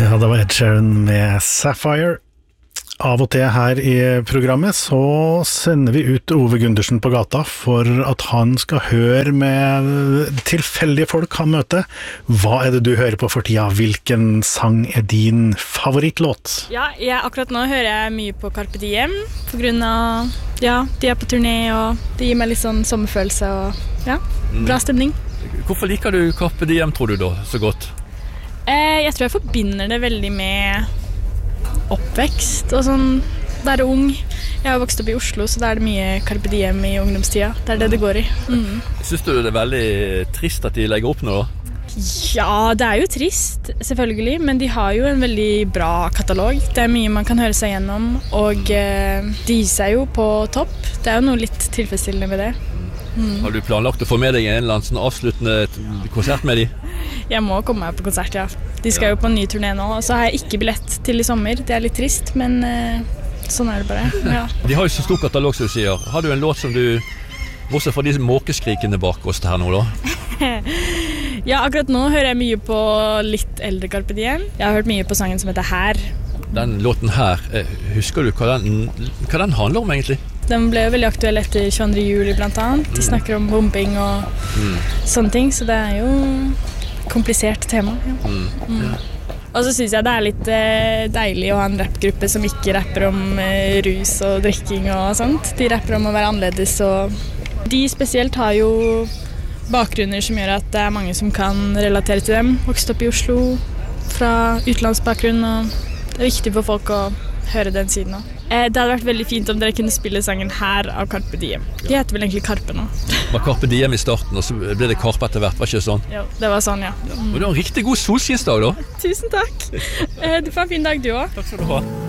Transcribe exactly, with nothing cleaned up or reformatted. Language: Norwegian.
Ja, det var Ed Sheeran med Sapphire. Av og til her i programmet så sender vi ut Ove Gundersen på gata for at han skal høre med tilfeldige folk han møter. Hva er det du hører på for tida? Hvilken sang er din favorittlåt? Ja, jeg, akkurat nå hører jeg mye på Carpe Diem, på grunn av, ja, de er på turné, og det gir meg litt sånn sommerfølelse, og ja, bra stemning. Hvorfor liker du Carpe Diem, tror du da, så godt? Eh, jeg tror jeg forbinder det veldig med oppvekst og sånn, være ung. Jeg har vokst opp i Oslo, så da er det mye Carpe Diem i ungdomstida. Det er det det går i. Mm. Synes du det er veldig trist at de legger opp nå da? Ja, det er jo trist, selvfølgelig, men de har jo en veldig bra katalog. Det er mye man kan høre seg gjennom, og eh, de er jo på topp. Det er jo noe litt tilfredsstillende med det. Mm. Har du planlagt å få med deg en eller annen sånn avsluttende konsert med de? Jeg må komme meg på konsert, ja. De skal jo på en ny turné nå, og så har jeg ikke billett til i sommer. Det er litt trist, men eh, sånn er det bare. Ja. De har jo så stor katalog, som du sier. Har du en låt som du, bortsett fra de måkeskrikene bak oss her nå da? Ja, akkurat nå hører jeg mye på litt eldre Carpe Diem. Jeg har hørt mye på sangen som heter Her. Den låten her, husker du hva den, hva den handler om egentlig? Den ble jo veldig aktuell etter tjueandre juli blant annet. De snakker om bombing og mm. sånne ting, så det er jo komplisert tema. Ja. Mm. Mm. Og så synes jeg det er litt eh, deilig å ha en rappgruppe som ikke rapper om eh, rus og drikking og sånt. De rapper om å være annerledes, og de spesielt har jo bakgrunner som gjør at det er mange som kan relatere til dem. Vokst opp i Oslo fra utenlandsbakgrunn, og det er viktig for folk å høre den siden også. Eh, det hadde vært veldig fint om dere kunne spille sangen Her av Carpe Diem. De heter vel egentlig Carpe nå. Det var Carpe Diem i starten, og så ble det Carpe etter hvert, var ikke det sånn? Jo, det var sånn, ja. Mm. Og du har en riktig god solskinsdag da. Tusen takk. Eh, du får en fin dag du også. Takk skal du ha.